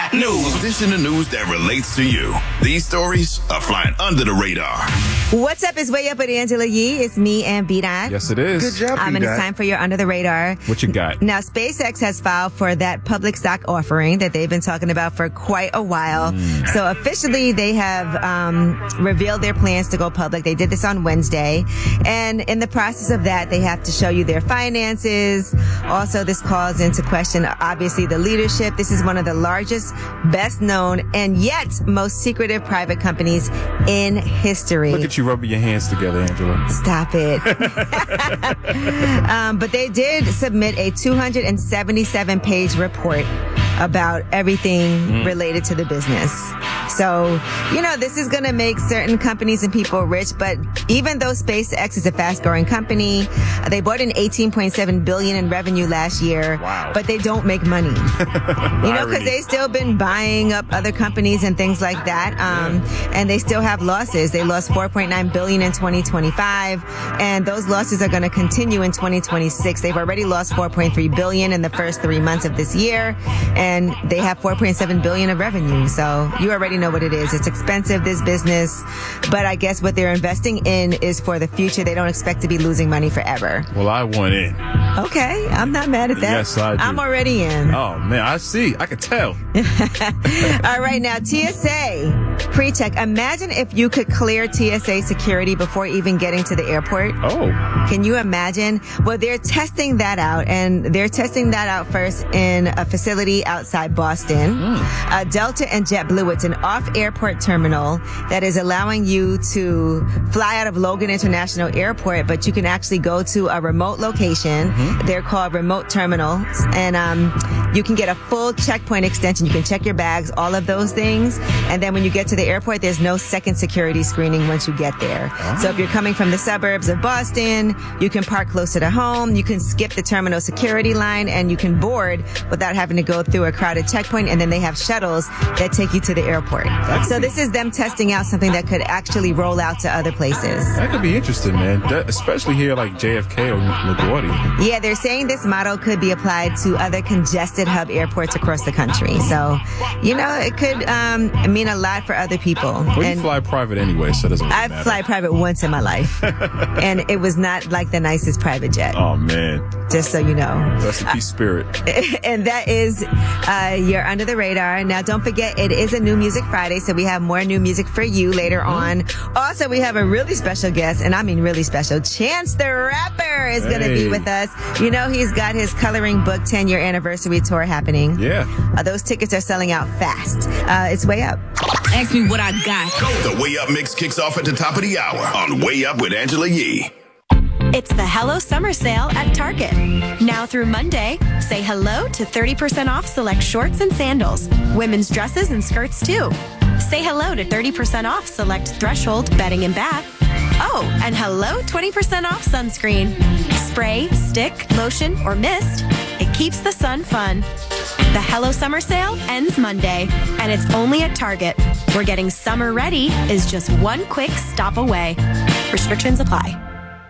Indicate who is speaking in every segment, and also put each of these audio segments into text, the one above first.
Speaker 1: Hot news. This in the news that relates to you. These stories are flying under the radar.
Speaker 2: What's up? It's Way Up with Angela Yee. It's me and B-Dot.
Speaker 3: Yes, it is.
Speaker 4: Good job,
Speaker 2: And it's time for your Under the Radar.
Speaker 3: What you got?
Speaker 2: Now, SpaceX has filed for that public stock offering that they've been talking about for quite a while. So officially, they have revealed their plans to go public. They did this on Wednesday. And in the process of that, they have to show you their finances. Also, this calls into question, obviously, the leadership. This is one of the largest, best known, and yet most secretive private companies in history.
Speaker 3: Look at you rubbing your hands together, Angela.
Speaker 2: Stop it. But they did submit a 277-page report about everything related to the business. So, you know, this is going to make certain companies and people rich, but even though SpaceX is a fast-growing company, they brought in $18.7 billion in revenue last year, but they don't make money. You know, because they've still been buying up other companies and things like that, and they still have losses. They lost $4.9 billion in 2025, and those losses are going to continue in 2026. They've already lost $4.3 billion in the first 3 months of this year, and they have $4.7 billion of revenue. So you already know what it is. It's expensive, this business, but I guess what they're investing in is for the future. They don't expect to be losing money forever.
Speaker 3: Well, I want in.
Speaker 2: Okay, I'm not mad at that.
Speaker 3: Yes, I do.
Speaker 2: I'm already in.
Speaker 3: Oh, man, I see. I can tell.
Speaker 2: All right, now, TSA pre-check. Imagine if you could clear TSA security before even getting to the airport.
Speaker 3: Oh.
Speaker 2: Can you imagine? Well, they're testing that out, and they're testing that out first in a facility outside Boston. Delta and JetBlue, it's an off-airport terminal that is allowing you to fly out of Logan International Airport, but you can actually go to a remote location. They're called remote terminals, and you can get a full checkpoint extension. You can check your bags, all of those things, and then when you get to the airport, there's no second security screening once you get there. So if you're coming from the suburbs of Boston, you can park closer to home, you can skip the terminal security line, and you can board without having to go through a crowded checkpoint, and then they have shuttles that take you to the airport. So this is them testing out something that could actually roll out to other places.
Speaker 3: That could be interesting, man. Especially here like JFK or LaGuardia.
Speaker 2: Yeah, they're saying this model could be applied to other congested hub airports across the country. So, you know, it could mean a lot for other people.
Speaker 3: Well, you fly private anyway, so it doesn't really matter.
Speaker 2: I fly private once in my life, and it was not like the nicest private jet.
Speaker 3: Oh, man.
Speaker 2: Just so you know.
Speaker 3: That's a peace spirit.
Speaker 2: And that is your Under the Radar. Now, don't forget, it is a New Music Friday, so we have more new music for you later on. Also, we have a really special guest, and I mean really special. Chance the Rapper is going to be with us. You know, he's got his Coloring Book 10-year anniversary tour happening.
Speaker 3: Yeah.
Speaker 2: Those tickets are selling out fast. It's Way Up.
Speaker 5: Ask me what I got.
Speaker 1: The Way Up mix kicks off at the top of the hour on Way Up with Angela Yee.
Speaker 6: It's the Hello Summer Sale at Target. Now through Monday, say hello to 30% off select shorts and sandals, women's dresses and skirts too. Say hello to 30% off select Threshold bedding and bath. Oh, and hello 20% off sunscreen. Spray, stick, lotion, or mist. It keeps the sun fun. The Hello Summer Sale ends Monday, and it's only at Target, where getting summer ready is just one quick stop away. Restrictions apply.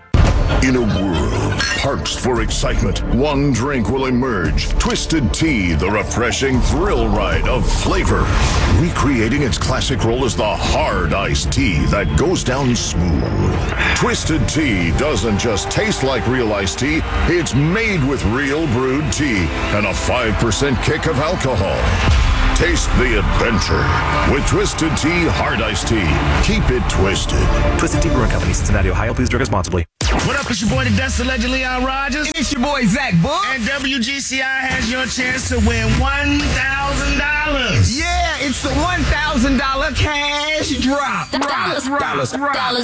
Speaker 7: In a world parched for excitement, one drink will emerge. Twisted Tea, the refreshing thrill ride of flavor. Recreating its classic role as the hard iced tea that goes down smooth. Twisted Tea doesn't just taste like real iced tea, it's made with real brewed tea and a 5% kick of alcohol. Taste the adventure with Twisted Tea Hard Iced Tea. Keep it twisted.
Speaker 8: Twisted Tea Brewing Company, Cincinnati, Ohio. Please drink responsibly.
Speaker 9: What up, it's your boy, the Dust Legend Leon Rogers.
Speaker 10: And it's your boy, Zach Book.
Speaker 9: And WGCI has your chance to win $1,000.
Speaker 10: Yeah, it's the $1,000 cash drop.
Speaker 5: Dollars.